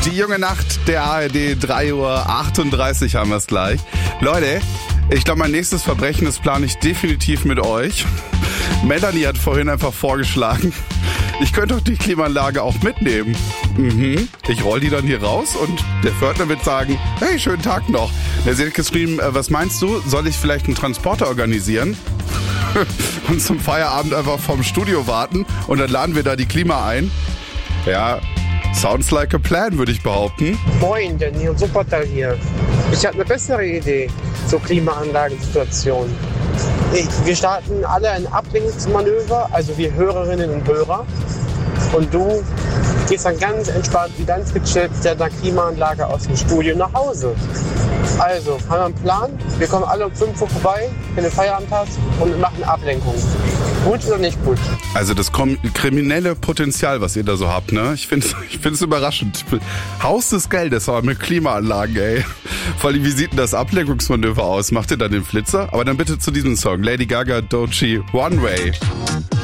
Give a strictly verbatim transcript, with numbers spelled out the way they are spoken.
Die junge Nacht der A R D, drei Uhr achtunddreißig haben wir es gleich. Leute, ich glaube, mein nächstes Verbrechen, das plane ich definitiv mit euch. Melanie hat vorhin einfach vorgeschlagen, ich könnte doch die Klimaanlage auch mitnehmen. Mhm. Ich roll die dann hier raus und der Pförtner wird sagen, hey, schönen Tag noch. Der hat geschrieben, äh, was meinst du, soll ich vielleicht einen Transporter organisieren? Und zum Feierabend einfach vom Studio warten und dann laden wir da die Klima ein. Ja, sounds like a plan, würde ich behaupten. Moin, Danny und Supertal hier. Ich habe eine bessere Idee zur Klimaanlagensituation. Wir starten alle ein Ablenkungsmanöver, also wir Hörerinnen und Hörer. Und du gehst dann ganz entspannt und ganz gechillt mit der Klimaanlage aus dem Studio nach Hause. Also, haben wir einen Plan? Wir kommen alle um fünf Uhr vorbei, wenn du Feierabend hast, und machen Ablenkung. Gut oder nicht gut? Also das kriminelle Potenzial, was ihr da so habt, ne? Ich finde es ich find's überraschend. Haus des Geldes, aber mit Klimaanlagen, ey. Vor allem, wie sieht denn das Ablenkungsmanöver aus? Macht ihr dann den Flitzer? Aber dann bitte zu diesem Song. Lady Gaga, Doechii, One Way.